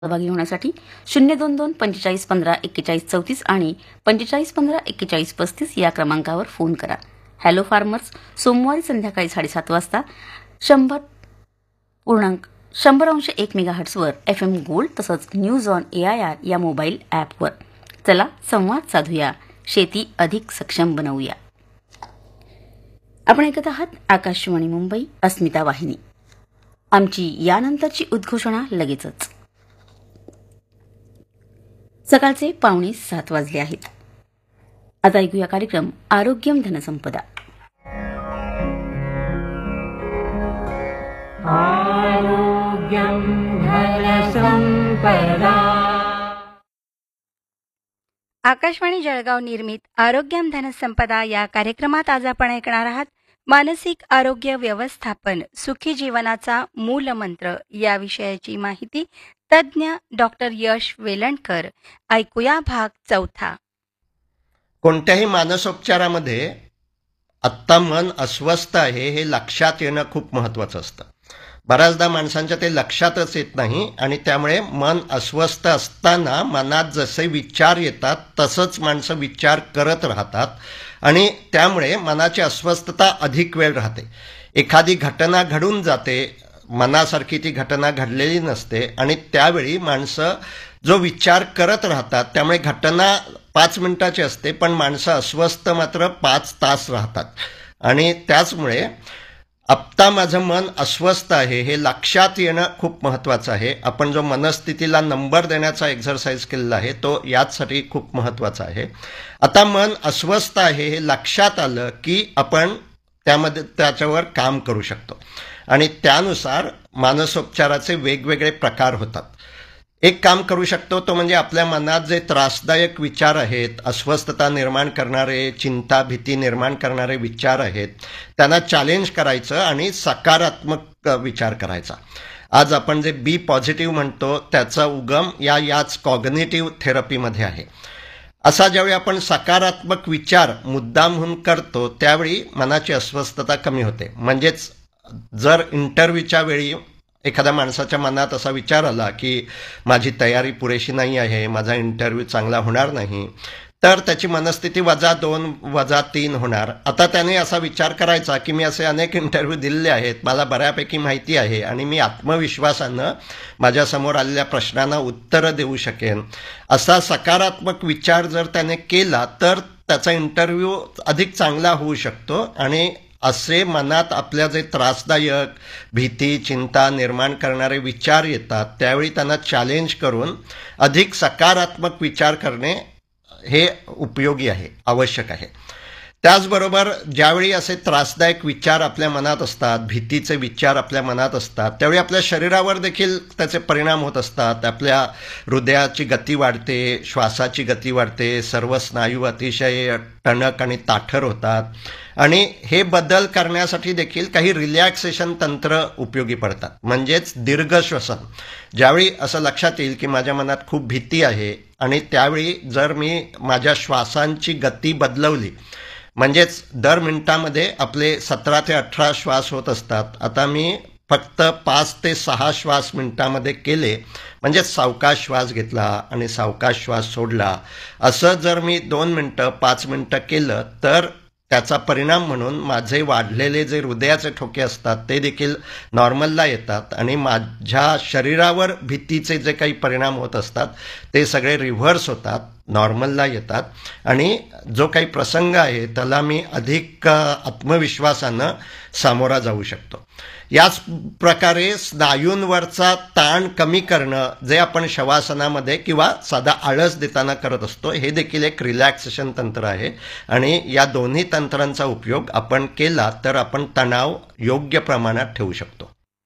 सहभागी होण्यासाठी 022-4515-4134 आणि 4515-4135 या क्रमांकावर फोन करा. हॅलो फार्मर्स सोमवारी संध्याकाळी 7:30 वाजता 100.1 मेगाहर्ट्झवर FM गोल्ड तसंच न्यूज ऑन AIR या मोबाईल ॲपवर. चला संवाद साधूया, शेती अधिक सक्षम बनवूया. आपण ऐकत आहात आकाशवाणी मुंबई अस्मिता वाहिनी. आमची यानंतरची उद्घोषणा लगेचच. सकाळचे 6:45 वाजले आहेत. आता ऐकूया कार्यक्रम आरोग्यम धनसंपदा. आरोग्यम धनसंपदा. आकाशवाणी जळगाव निर्मित आरोग्यम धनसंपदा या कार्यक्रमात आज आपण ऐकणार आहात मानसिक आरोग्य व्यवस्थापन सुखी जीवनाचा मूलमंत्र या विषयाची माहिती तज्ज्ञ डॉक्टर यश वेलणकर. ऐकूया भाग 4. कोणत्याही मानसोपचारामध्ये आत्ता मन अस्वस्थ आहे हे लक्षात येणं खूप महत्त्वाचं असतं. बऱ्याचदा माणसांच्या ते लक्षातच येत नाही आणि त्यामुळे मन अस्वस्थ असताना मनात जसे विचार येतात तसंच माणसं विचार करत राहतात आणि त्यामुळे मनाची अस्वस्थता अधिक वेळ राहते. एखादी घटना घडून जाते, मनासारखी ती घटना घडलेली नसते आणि त्यावेळी माणसं जो विचार करत राहतात त्यामुळे घटना 5 मिनिटाची असते पण माणसं अस्वस्थ मात्र 5 तास राहतात. आणि त्याचमुळे आत्ता माझं मन अस्वस्थ आहे हे लक्षात येणं खूप महत्त्वाचं आहे. आपण जो मनस्थितीला नंबर देण्याचा एक्झरसाइज केलेला आहे तो याचसाठी खूप महत्त्वाचा आहे. आता मन अस्वस्थ आहे हे लक्षात आलं की आपण त्याच्यावर काम करू शकतो आणि त्यानुसार मानसोपचाराचे वेगवेगळे प्रकार होतात. एक काम करू शकतो तो म्हणजे आपल्या मनात जे त्रासदायक विचार आहेत, अस्वस्थता निर्माण करणारे, चिंता भीती निर्माण करणारे विचार आहेत त्यांना चॅलेंज करायचं आणि सकारात्मक विचार करायचा. आज आपण जे बी पॉझिटिव्ह म्हणतो त्याचा उगम याच कॉग्निटिव्ह थेरपीमध्ये आहे. असा ज्यावेळी आपण सकारात्मक विचार मुद्दामहून करतो त्यावेळी मनाची अस्वस्थता कमी होते. म्हणजेच जर इंटरव्ह्यूच्या वेळी एखाद्या माणसाच्या मनात असा विचार आला की माझी तयारी पुरेशी नाही आहे, माझा इंटरव्ह्यू चांगला होणार नाही, तर त्याची मनस्थिती -2 -3 होणार. आता त्याने असा विचार करायचा की मी असे अनेक इंटरव्ह्यू दिलेले आहेत, मला बऱ्यापैकी माहिती आहे आणि मी आत्मविश्वासानं माझ्यासमोर आलेल्या प्रश्नांना उत्तरं देऊ शकेन. असा सकारात्मक विचार जर त्याने केला तर त्याचा इंटरव्ह्यू अधिक चांगला होऊ शकतो. आणि असे मनात आपल्या जे त्रासदायक भीती चिंता निर्माण करणारे विचार येतात त्यावेळी त्यांना चॅलेंज करून अधिक सकारात्मक विचार करणे हे उपयोगी आहे, आवश्यक आहे. त्याचबरोबर ज्यावेळी असे त्रासदायक विचार आपल्या मनात असतात, भीतीचे विचार आपल्या मनात असतात त्यावेळी आपल्या शरीरावर देखील त्याचे परिणाम होत असतात. आपल्या हृदयाची गती वाढते, श्वासाची गती वाढते, सर्व स्नायू अतिशय टणक आणि ताठर होतात आणि हे बदल करण्यासाठी देखील काही रिलॅक्सेशन तंत्र उपयोगी पडतात. म्हणजेच दीर्घ श्वसन. ज्यावेळी असं लक्षात येईल की माझ्या मनात खूप भीती आहे आणि त्यावेळी जर मी माझ्या श्वासांची गती बदलवली, म्हणजेच दर मिनिटामध्ये आपले 17 ते 18 श्वास होत असतात, आता मी फक्त 5 ते 6 श्वास मिनिटामध्ये केले, म्हणजे सावकाश श्वास घेतला आणि सावकाश श्वास सोडला, असं जर मी 2 मिनिटं 5 मिनिटं केलं तर त्याचा परिणाम म्हणून माझे वाढलेले जे हृदयाचे ठोके असतात ते देखील नॉर्मलला येतात आणि माझ्या शरीरावर भीतीचे जे काही परिणाम होत असतात ते सगळे रिव्हर्स होतात, नॉर्मलला येतात आणि जो काही प्रसंग आहे त्याला मी अधिक आत्मविश्वासानं सामोरा जाऊ शकतो. याच प्रकारे स्नायूंवरचा ताण कमी करणं जे आपण शवासनामध्ये किंवा साधा आळस देताना करत असतो हे देखील एक रिलॅक्सेशन तंत्र आहे आणि या दोन्ही तंत्रांचा उपयोग आपण केला तर आपण तणाव योग्य प्रमाणात ठेवू शकतो.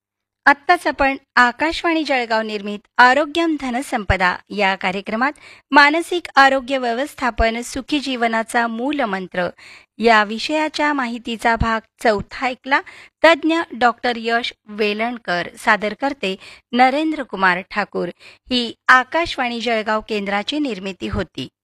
आत्ताच आपण आकाशवाणी जळगाव निर्मित आरोग्यम धनसंपदा या कार्यक्रमात मानसिक आरोग्य व्यवस्थापन सुखी जीवनाचा मूलमंत्र या विषयाच्या माहितीचा भाग 4 ऐकला. तज्ज्ञ डॉक्टर यश वेलणकर. सादर करते नरेंद्र कुमार ठाकूर. ही आकाशवाणी जळगाव केंद्राची निर्मिती होती.